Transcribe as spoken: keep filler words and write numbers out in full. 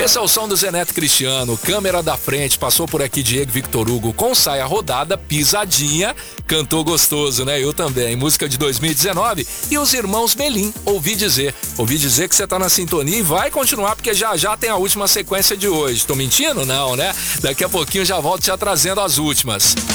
Esse é o som do Zé Neto Cristiano, câmera da frente, passou por aqui Diego Victor Hugo com saia rodada, pisadinha, cantou gostoso, né? Eu também, música de dois mil e dezenove. E os irmãos Melim, ouvi dizer. Ouvi dizer que você tá na sintonia e vai continuar, porque já já tem a última sequência de hoje. Tô mentindo? Não, né? Daqui a pouquinho já volto já trazendo as últimas.